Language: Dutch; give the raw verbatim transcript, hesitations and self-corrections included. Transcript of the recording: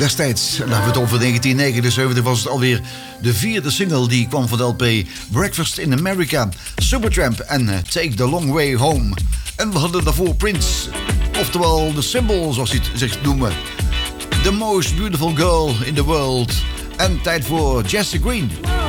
Destijds, dan hebben we het over negentien negenenzeventig, was het alweer de vierde single die kwam van de L P Breakfast in America, Supertramp en uh, Take the Long Way Home. En we hadden daarvoor Prince, oftewel The Symbol zoals hij het zich noemen. The Most Beautiful Girl in the World. En tijd voor Jesse Green.